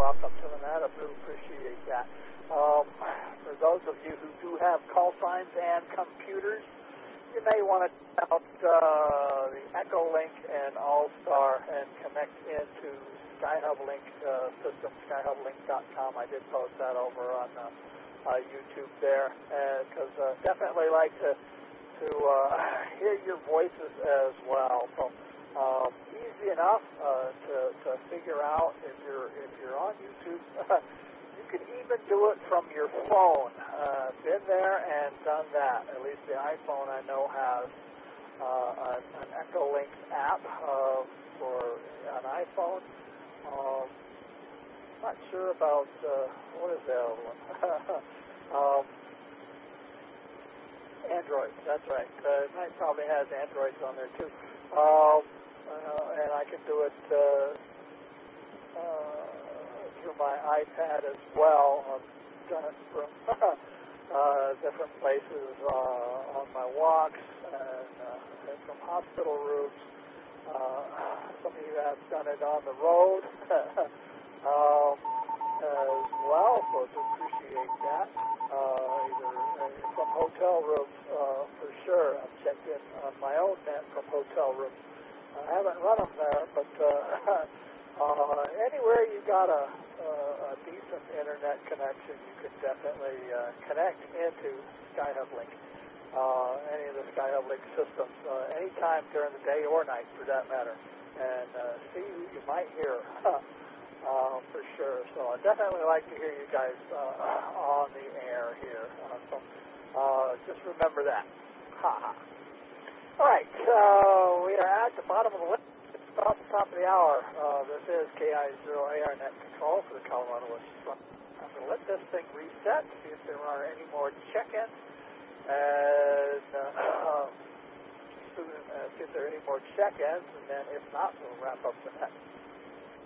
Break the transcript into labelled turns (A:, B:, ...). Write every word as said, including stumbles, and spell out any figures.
A: welcome to the net. I do appreciate that. Um, for those of you who do have call signs and computers, you may want to check out uh, the Echolink and All-Star and connect into Skyhub Link uh, system, skyhub link dot com. I did post that over on uh, uh, YouTube there, because uh, uh, definitely like to to uh, hear your voices as well. So um, easy enough uh, to to figure out if you're if you're on YouTube. You can even do it from your phone. Uh, been there and done that. At least the iPhone I know has uh, an, an Echolink app uh, for an iPhone. Um, not sure about uh, what is the other one. um, Android. That's right. Uh, it might probably has Androids on there too. Um, uh, and I can do it. Uh, uh, through my iPad as well. I've done it from uh, different places uh, on my walks and, uh, and from hospital rooms. Uh, some of you have done it on the road um, as well, so I appreciate that. Uh, either uh, from hotel rooms, uh, for sure. I've checked in on my own net from hotel rooms. I haven't run them there, but uh, Uh, anywhere you got a, uh, a decent internet connection, you can definitely uh, connect into Skyhub Link, uh, any of the Skyhub Link systems, uh, anytime during the day or night, for that matter, and uh, see who you might hear, uh, for sure. So I definitely like to hear you guys uh, on the air here. Uh, so uh, just remember that. Ha ha. All right, uh, we are at the bottom of the list. About the top of the hour. Uh, this is K I zero A R Net Control for the Colorado West. I'm going to let this thing reset, see if there are any more check-ins, and uh, uh, see if there are any more check-ins, and then if not, we'll wrap up the net.